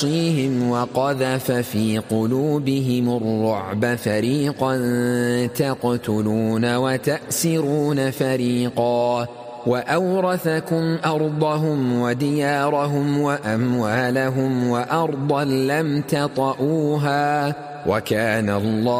وقذف في قلوبهم الرعب فريقا تقتلون وتأسرون فريقا وأورثكم أرضهم وديارهم وأموالهم وأرضا لم تطئوها وكان الله